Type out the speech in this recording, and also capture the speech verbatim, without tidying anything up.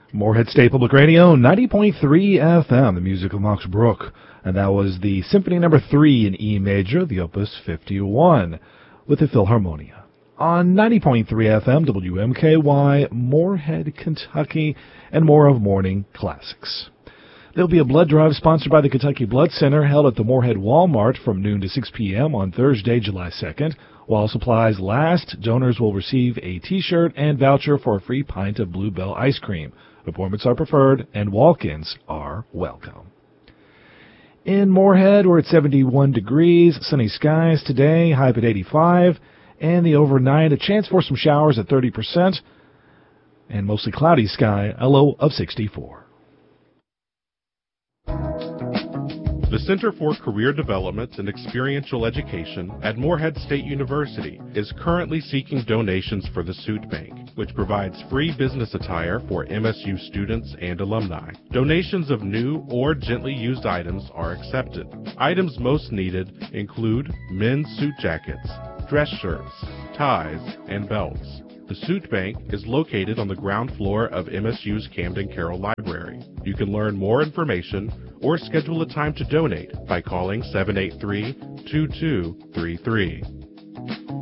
Morehead State Public Radio, ninety point three F M, the music of Max Bruch. And that was the Symphony Number three in E major, the Opus fifty-one, with the Philharmonia. On ninety point three F M, W M K Y, Morehead, Kentucky, and more of Morning Classics. There'll be a blood drive sponsored by the Kentucky Blood Center held at the Morehead Walmart from noon to six p.m. on Thursday, July second. While supplies last, donors will receive a T-shirt and voucher for a free pint of Bluebell ice cream. Appointments are preferred, and walk-ins are welcome. In Morehead, we're at seventy-one degrees, sunny skies today, high at eighty-five, and the overnight, a chance for some showers at thirty percent, and mostly cloudy sky, a low of sixty-four. The Center for Career Development and Experiential Education at Morehead State University is currently seeking donations for the Suit Bank, which provides free business attire for M S U students and alumni. Donations of new or gently used items are accepted. Items most needed include men's suit jackets, dress shirts, ties, and belts. The Suit Bank is located on the ground floor of M S U's Camden Carroll Library. You can learn more information or schedule a time to donate by calling seven eight three, two two three three.